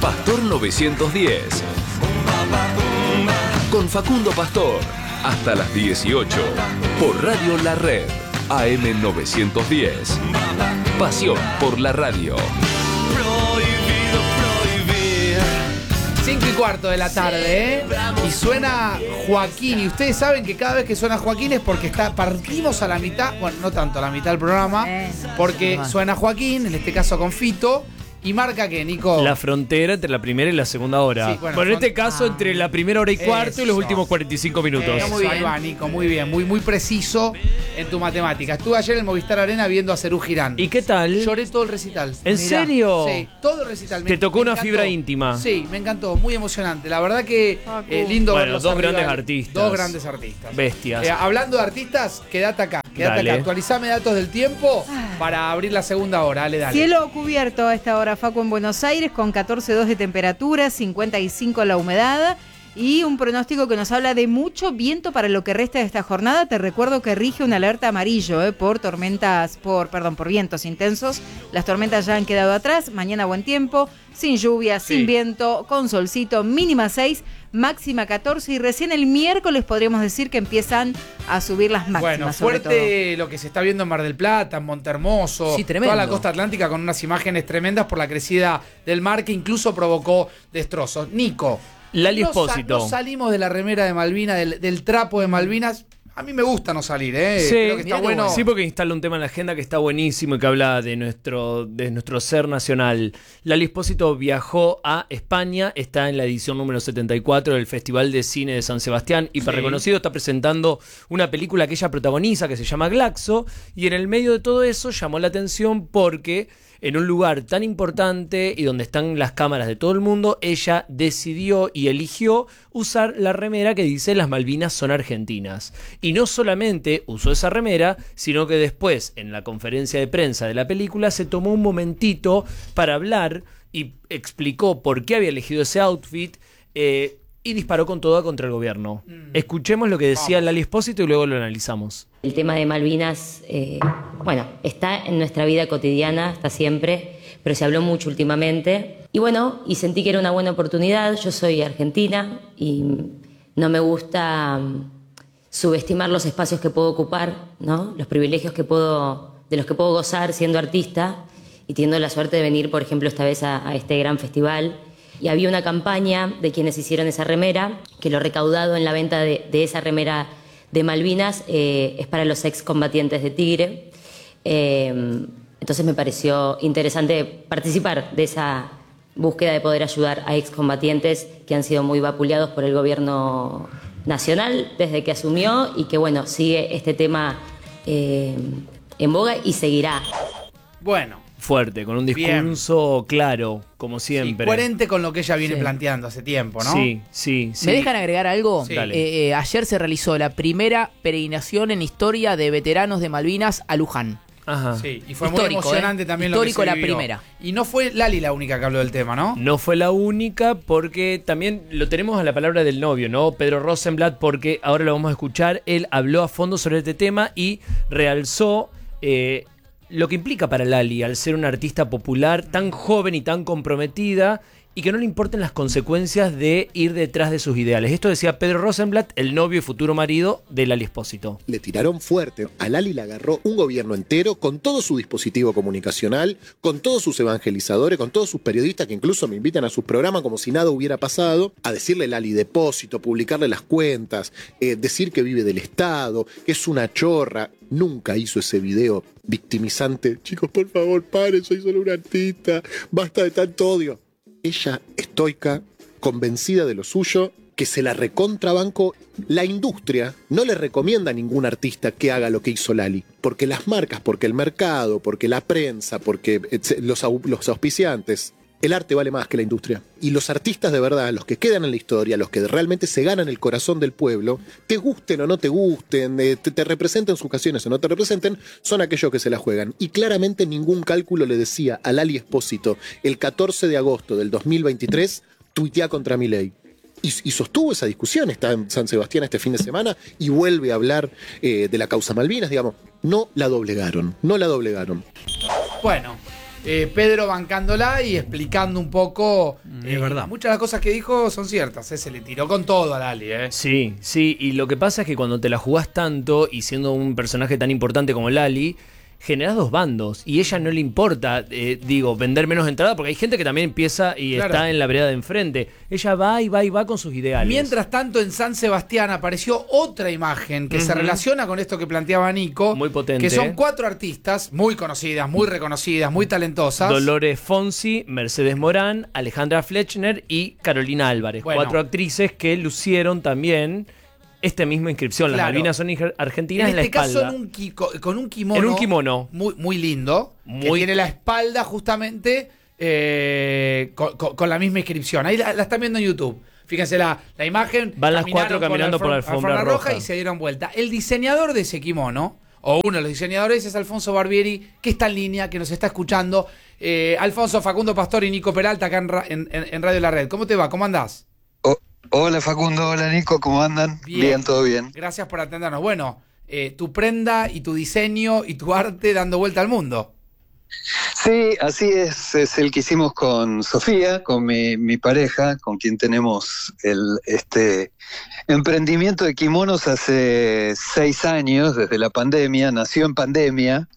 Pastor 910. Con Facundo Pastor. Hasta las 18. Por Radio La Red. AM 910. Pasión por la radio. 5:15 de la tarde, y suena Joaquín. Y ustedes saben que cada vez que suena Joaquín es porque partimos a la mitad, bueno, no tanto a la mitad del programa, porque suena Joaquín, en este caso con Fito. ¿Y marca qué, Nico? La frontera entre la primera y la segunda hora. Sí, bueno, en este caso, entre la primera hora y cuarto y los últimos 45 minutos. Muy bien. Ahí va, Nico, muy bien. Muy preciso en tu matemática. Estuve ayer en Movistar Arena viendo a Serú Girán. ¿Y qué tal? Lloré todo el recital. ¿En serio? Sí, todo el recital. ¿Te tocó una fibra íntima? Sí, me encantó. Muy emocionante. La verdad que lindo verlos. Dos grandes artistas. Dos grandes artistas. Bestias. Hablando de artistas, quédate acá. Quédate acá. Actualizame datos del tiempo para abrir la segunda hora. Dale. Cielo cubierto a esta hora, Facu, en Buenos Aires, con 14,2 de temperatura, 55 la humedad y un pronóstico que nos habla de mucho viento para lo que resta de esta jornada. Te recuerdo que rige una alerta amarillo por vientos intensos. Las tormentas ya han quedado atrás. Mañana buen tiempo, sin lluvia, sin viento, con solcito, mínima 6, máxima 14, y recién el miércoles podríamos decir que empiezan a subir las máximas. Bueno, fuerte lo que se está viendo en Mar del Plata, en Montehermoso, toda la costa atlántica, con unas imágenes tremendas por la crecida del mar que incluso provocó destrozos. Nico, Lali Espósito. No salimos de la remera de Malvinas, del trapo de Malvinas. A mí me gusta no salir, Sí, creo que está bueno. Sí, porque instala un tema en la agenda que está buenísimo y que habla de nuestro ser nacional. Lali Espósito viajó a España, está en la edición número 74 del Festival de Cine de San Sebastián, hiper reconocido, está presentando una película que ella protagoniza que se llama Glaxo, y en el medio de todo eso llamó la atención porque en un lugar tan importante y donde están las cámaras de todo el mundo, ella decidió y eligió usar la remera que dice "Las Malvinas son argentinas". Y no solamente usó esa remera, sino que después, en la conferencia de prensa de la película, se tomó un momentito para hablar y explicó por qué había elegido ese outfit, y disparó con todo contra el gobierno. Escuchemos lo que decía Lali Espósito y luego lo analizamos. El tema de Malvinas, está en nuestra vida cotidiana, está siempre, pero se habló mucho últimamente. Y sentí que era una buena oportunidad. Yo soy argentina y no me gusta subestimar los espacios que puedo ocupar, ¿no? Los privilegios de los que puedo gozar siendo artista, y teniendo la suerte de venir, por ejemplo, esta vez a este gran festival. Y había una campaña de quienes hicieron esa remera, que lo recaudado en la venta de esa remera de Malvinas es para los excombatientes de Tigre. Entonces me pareció interesante participar de esa búsqueda de poder ayudar a excombatientes que han sido muy vapuleados por el gobierno nacional desde que asumió, y que sigue este tema en boga y seguirá. Bueno. Fuerte, con un discurso claro, como siempre. Coherente con lo que ella viene planteando hace tiempo, ¿no? Sí. ¿Me dejan agregar algo? Sí. Ayer se realizó la primera peregrinación en historia de veteranos de Malvinas a Luján. Ajá. Sí, y fue muy emocionante también histórico lo que se vivió. la primera. Y no fue Lali la única que habló del tema, ¿no? No fue la única, porque también lo tenemos a la palabra del novio, ¿no? Pedro Rosenblatt, porque ahora lo vamos a escuchar. Él habló a fondo sobre este tema y realzó lo que implica para Lali al ser una artista popular tan joven y tan comprometida, y que no le importen las consecuencias de ir detrás de sus ideales. Esto decía Pedro Rosenblatt, el novio y futuro marido de Lali Espósito. Le tiraron fuerte. A Lali la agarró un gobierno entero con todo su dispositivo comunicacional, con todos sus evangelizadores, con todos sus periodistas que incluso me invitan a sus programas como si nada hubiera pasado, a decirle Lali depósito, publicarle las cuentas, decir que vive del Estado, que es una chorra. Nunca hizo ese video victimizante. Chicos, por favor, paren, soy solo una artista, basta de tanto odio. Ella, estoica, convencida de lo suyo, que se la recontrabancó. La industria no le recomienda a ningún artista que haga lo que hizo Lali, porque las marcas, porque el mercado, porque la prensa, porque los auspiciantes, el arte vale más que la industria. Y los artistas de verdad, los que quedan en la historia, los que realmente se ganan el corazón del pueblo, te gusten o no te gusten, te representen sus canciones o no te representen, son aquellos que se la juegan. Y claramente ningún cálculo le decía a Lali Espósito el 14 de agosto del 2023, tuitea contra Milei. Y sostuvo esa discusión, está en San Sebastián este fin de semana y vuelve a hablar de la causa Malvinas, digamos. No la doblegaron. Bueno, Pedro bancándola y explicando un poco. Es verdad. Muchas de las cosas que dijo son ciertas, se le tiró con todo a Lali. Sí, y lo que pasa es que cuando te la jugás tanto y siendo un personaje tan importante como Lali, generás dos bandos y ella no le importa, vender menos entrada, porque hay gente que también empieza y está en la vereda de enfrente. Ella va con sus ideales. Mientras tanto, en San Sebastián apareció otra imagen que se relaciona con esto que planteaba Nico. Muy potente. Que son 4 artistas muy conocidas, muy reconocidas, muy talentosas. Dolores Fonsi, Mercedes Morán, Alejandra Flechner y Carolina Álvarez. Bueno. 4 actrices que lucieron también esta misma inscripción. Las Malvinas son argentinas en la espalda. En este caso con un kimono. En un kimono. Muy lindo. Que tiene la espalda justamente con la misma inscripción. Ahí la están viendo en YouTube. Fíjense la imagen. Van las 4 caminando por la alfombra roja y se dieron vuelta. El diseñador de ese kimono, o uno de los diseñadores, es Alfonso Barbieri, que está en línea, que nos está escuchando. Alfonso, Facundo Pastor y Nico Peralta acá en Radio La Red. ¿Cómo te va? ¿Cómo andás? Hola Facundo, hola Nico, ¿cómo andan? Bien, todo bien. Gracias por atendernos. Bueno, tu prenda y tu diseño y tu arte dando vuelta al mundo. Sí, así es el que hicimos con Sofía, con mi pareja, con quien tenemos este emprendimiento de kimonos hace 6 años, desde la pandemia, nació en pandemia.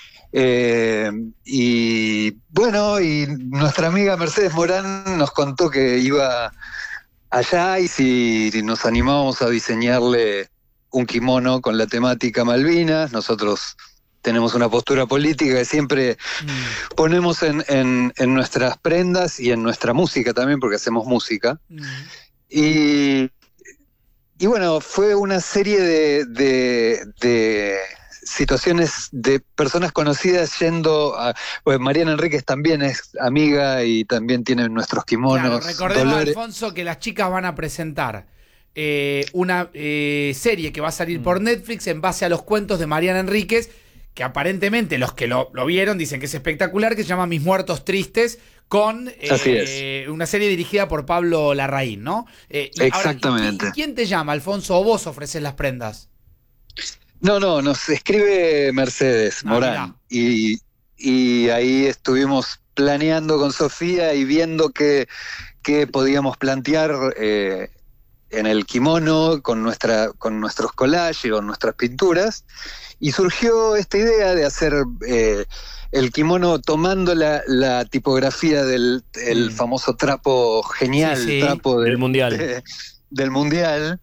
Y bueno, y nuestra amiga Mercedes Morán nos contó que iba allá y si nos animábamos a diseñarle un kimono con la temática Malvinas. Nosotros tenemos una postura política que siempre ponemos en nuestras prendas y en nuestra música también, porque hacemos música. Y bueno, fue una serie de situaciones de personas conocidas yendo a... Pues Mariana Enríquez también es amiga y también tiene nuestros kimonos. Claro, recordemos, Alfonso, que las chicas van a presentar una serie que va a salir por Netflix en base a los cuentos de Mariana Enríquez, que aparentemente los que lo vieron dicen que es espectacular, que se llama Mis Muertos Tristes, con una serie dirigida por Pablo Larraín, ¿no? Exactamente. Ahora, ¿quién te llama, Alfonso, o vos ofreces las prendas? No, nos escribe Mercedes Morán y ahí estuvimos planeando con Sofía y viendo qué podíamos plantear en el kimono con nuestros collages o nuestras pinturas, y surgió esta idea de hacer el kimono tomando la tipografía del famoso trapo genial, trapo del Mundial. Del Mundial,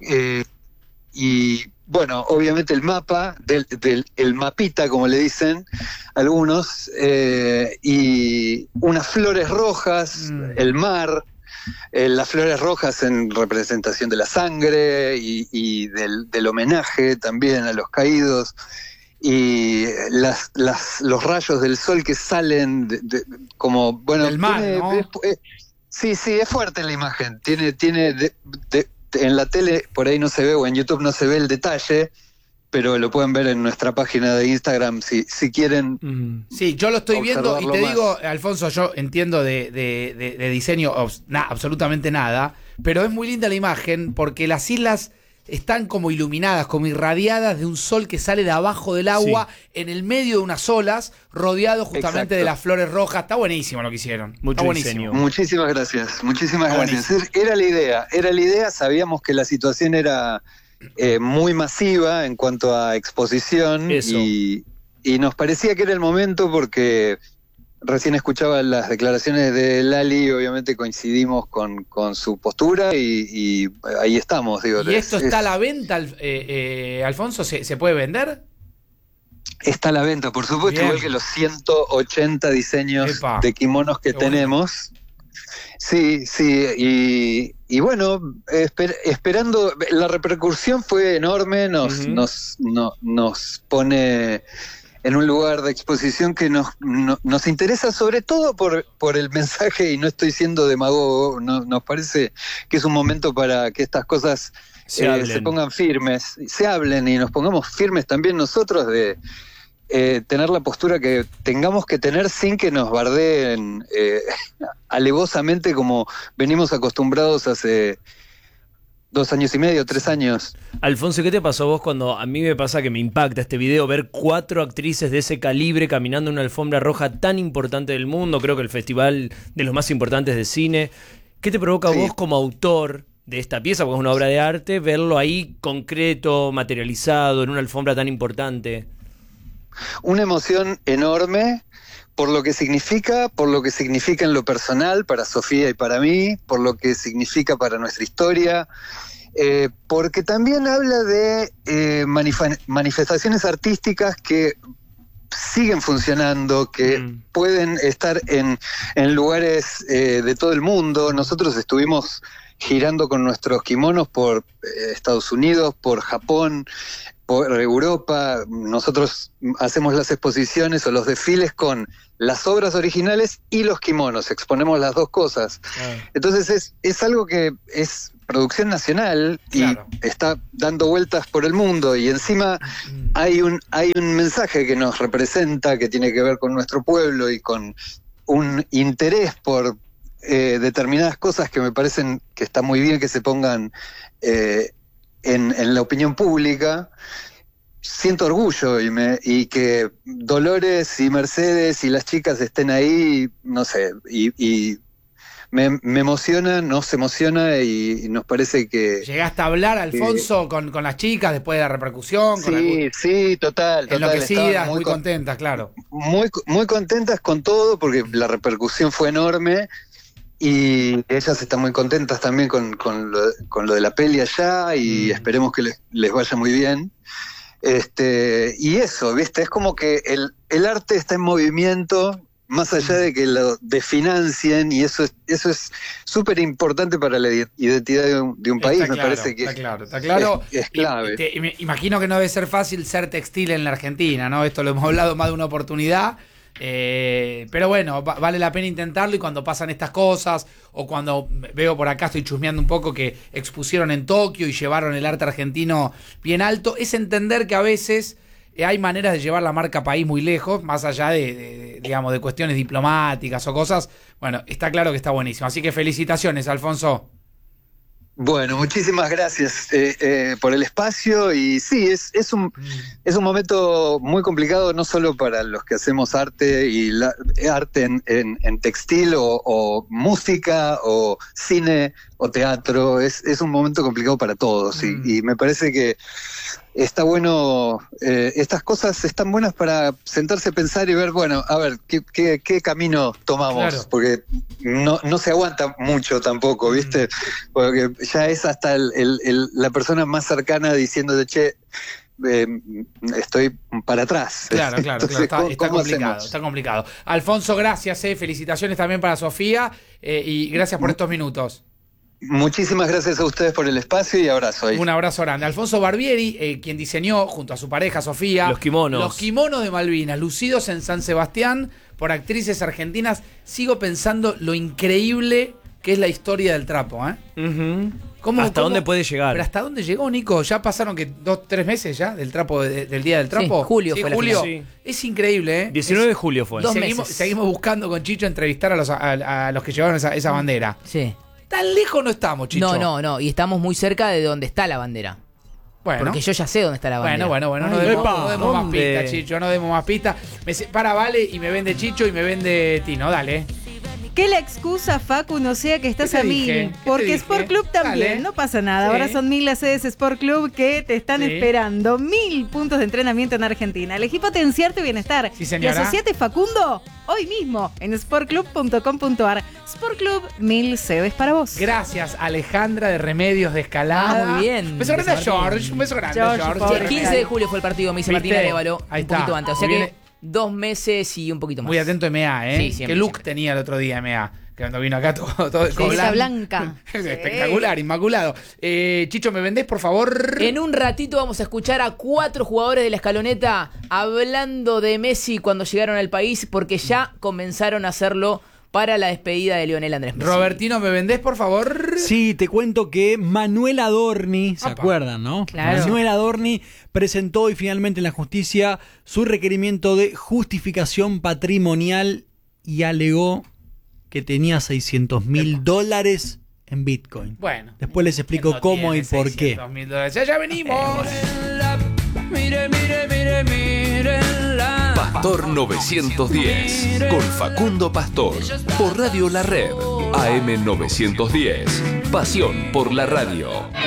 y bueno, obviamente el mapa, el mapita, como le dicen algunos, y unas flores rojas, el mar, las flores rojas en representación de la sangre y del homenaje también a los caídos, y los rayos del sol que salen como, bueno, del mar, ¿no? Sí, es fuerte la imagen, tiene en la tele por ahí no se ve, o en YouTube no se ve el detalle, pero lo pueden ver en nuestra página de Instagram si quieren. Sí, yo lo estoy viendo y te más. digo, Alfonso, yo entiendo de diseño absolutamente nada, pero es muy linda la imagen porque las islas están como iluminadas, como irradiadas de un sol que sale de abajo del agua, en el medio de unas olas, rodeado justamente de las flores rojas. Está buenísimo lo que hicieron. Mucho diseño. Muchísimas gracias. Era la idea, sabíamos que la situación era muy masiva en cuanto a exposición y nos parecía que era el momento porque recién escuchaba las declaraciones de Lali, obviamente coincidimos con su postura y ahí estamos. Digo, ¿Y esto está a la venta, Alfonso? ¿Se puede vender? Está a la venta, por supuesto, igual que los 180 diseños de kimonos que tenemos. Sí, y bueno, esperando, la repercusión fue enorme, nos pone en un lugar de exposición que nos interesa, sobre todo por el mensaje, y no estoy siendo demagogo, nos parece que es un momento para que estas cosas se pongan firmes, se hablen y nos pongamos firmes también nosotros de tener la postura que tengamos que tener sin que nos bardeen alevosamente como venimos acostumbrados hace 2 años y medio, 3 años. Alfonso, ¿qué te pasó a vos cuando a mí me pasa que me impacta este video, ver 4 actrices de ese calibre caminando en una alfombra roja tan importante del mundo, creo que el festival de los más importantes de cine? ¿Qué te provoca a vos como autor de esta pieza, porque es una obra de arte, verlo ahí concreto, materializado, en una alfombra tan importante? Una emoción enorme por lo que significa en lo personal para Sofía y para mí, por lo que significa para nuestra historia, porque también habla de manifestaciones artísticas que siguen funcionando, que pueden estar en lugares de todo el mundo. Nosotros estuvimos girando con nuestros kimonos por Estados Unidos, por Japón, por Europa. Nosotros hacemos las exposiciones o los desfiles con las obras originales y los kimonos, exponemos las dos cosas. Entonces es algo que es producción nacional y está dando vueltas por el mundo, y encima hay un mensaje que nos representa, que tiene que ver con nuestro pueblo y con un interés por determinadas cosas que me parecen que está muy bien que se pongan en la opinión pública. Siento orgullo y que Dolores y Mercedes y las chicas estén ahí, no sé, y me emociona, nos emociona y nos parece que... ¿Llegaste a hablar, Alfonso, con las chicas después de la repercusión? Sí, total. Enloquecidas, muy contentas, claro. Muy contentas con todo, porque la repercusión fue enorme. Y ellas están muy contentas también con lo de la peli allá, y esperemos que les vaya muy bien. Y eso, ¿viste? Es como que el arte está en movimiento, más allá de que lo desfinancien, y eso es súper importante para la identidad de un país. Me parece que está claro. Es clave. Me imagino que no debe ser fácil ser textil en la Argentina, ¿no? Esto lo hemos hablado más de una oportunidad. Pero bueno, vale la pena intentarlo, y cuando pasan estas cosas, o cuando veo por acá, estoy chusmeando un poco, que expusieron en Tokio y llevaron el arte argentino bien alto, es entender que a veces hay maneras de llevar la marca país muy lejos, más allá digamos, de cuestiones diplomáticas o cosas. Bueno, está claro que está buenísimo, así que felicitaciones, Alfonso. Bueno, muchísimas gracias por el espacio, y sí, es un momento muy complicado, no solo para los que hacemos arte y arte en textil o música o cine o teatro. Es un momento complicado para todos, y me parece que está bueno, estas cosas están buenas para sentarse a pensar y ver, bueno, a ver, qué camino tomamos, porque no se aguanta mucho tampoco, ¿viste? Porque ya es hasta la persona más cercana diciéndote, che, estoy para atrás. Claro, entonces, está complicado. Alfonso, gracias, felicitaciones también para Sofía, y gracias por estos minutos. Muchísimas gracias a ustedes por el espacio, y abrazo. Un abrazo grande. Alfonso Barbieri, quien diseñó junto a su pareja Sofía los kimonos de Malvinas, lucidos en San Sebastián por actrices argentinas. Sigo pensando lo increíble que es la historia del trapo, ¿eh? ¿Hasta dónde puede llegar? Pero ¿hasta dónde llegó, Nico? Ya pasaron 2-3 meses ya del trapo, del Día del Trapo. Sí, julio fue julio. La final. Es increíble, ¿eh? 19 de julio fue. Seguimos buscando con Chicho entrevistar a los que llevaron esa bandera. Sí. Tan lejos no estamos, Chicho. No, y estamos muy cerca de donde está la bandera. Bueno. Porque yo ya sé dónde está la bandera. Bueno, no demos más pistas, Chicho, no demos más pistas. Me separa Vale y me vende Chicho y me vende Tino, dale. Que la excusa, Facu, no sea que estás a 1000. Porque Sport Club también, dale. No pasa nada. Sí. Ahora son 1000 las sedes Sport Club que te están esperando. 1000 puntos de entrenamiento en Argentina. Elegí potenciar tu bienestar. Sí, señora. Y asociate, Facundo, hoy mismo en sportclub.com.ar. Sport Club, 1000 sedes para vos. Gracias, Alejandra de Remedios de Escalada. Muy bien. Un beso grande a George. Un beso grande a George. El 15 de julio fue el partido, me dice Martín Arévalo. Ahí un poquito antes. O sea que 2 meses y un poquito más. Muy atento MA, ¿eh? Sí, qué look tenía el otro día MA. Que cuando vino acá todo esa blanca. Espectacular, inmaculado. Chicho, ¿me vendés, por favor? En un ratito vamos a escuchar a 4 jugadores de la Escaloneta hablando de Messi cuando llegaron al país, porque ya comenzaron a hacerlo para la despedida de Lionel Andrés Messi. Robertino, ¿me vendés, por favor? Sí, te cuento que Manuel Adorni, ¿se acuerdan, no? Claro. Manuel Adorni presentó hoy finalmente en la justicia su requerimiento de justificación patrimonial y alegó que tenía $600.000 en Bitcoin. Bueno. Después les explico no cómo y por qué. $600.000. Ya venimos. Mire, Pastor 910 con Facundo Pastor por Radio La Red. AM 910. Pasión por la radio.